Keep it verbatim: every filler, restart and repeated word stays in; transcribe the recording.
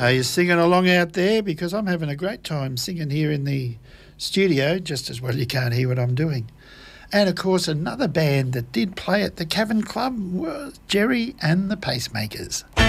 Are you singing along out there? Because I'm having a great time singing here in the studio, just as well you can't hear what I'm doing. And, of course, another band that did play at the Cavern Club was Jerry and the Pacemakers.